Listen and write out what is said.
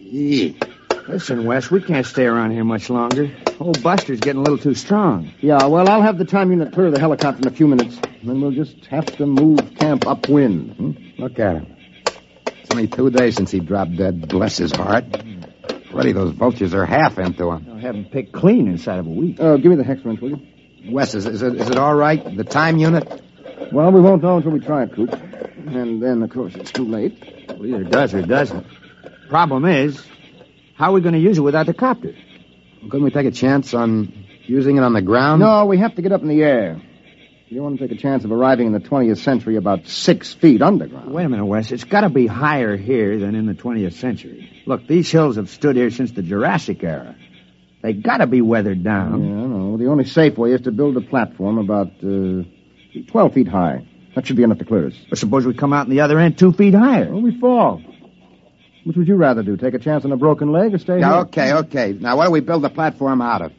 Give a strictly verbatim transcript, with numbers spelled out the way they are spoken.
Gee. Listen, Wes, we can't stay around here much longer. Old Buster's getting a little too strong. Yeah, well, I'll have the time unit clear the helicopter in a few minutes. And then we'll just have to move camp upwind. Hmm? Look at him. It's only two days since he dropped dead, bless his heart. Already those vultures are half into him. I'll have him picked clean inside of a week. Uh, give me the hex wrench, will you? Wes, is, is, it, is it all right? The time unit? Well, we won't know until we try it, Coop. And then, of course, it's too late. Well, either it does or it doesn't. Problem is, how are we going to use it without the copter? Couldn't we take a chance on using it on the ground? No, we have to get up in the air. You don't want to take a chance of arriving in the twentieth century about six feet underground. Wait a minute, Wes. It's got to be higher here than in the twentieth century. Look, these hills have stood here since the Jurassic era. They got to be weathered down. Yeah, I know. The only safe way is to build a platform about uh, twelve feet high. That should be enough to clear us. But suppose we come out on the other end two feet higher. Well, we fall. Which would you rather do? Take a chance on a broken leg or stay Yeah, here? okay, okay. Now, what do we build the platform out of?